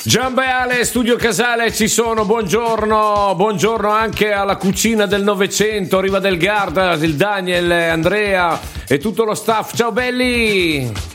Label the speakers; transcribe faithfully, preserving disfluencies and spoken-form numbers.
Speaker 1: Giamba e Ale, studio Casale, ci sono, buongiorno, buongiorno anche alla cucina del Novecento, Riva del Garda, il Daniel, Andrea e tutto lo staff, ciao belli!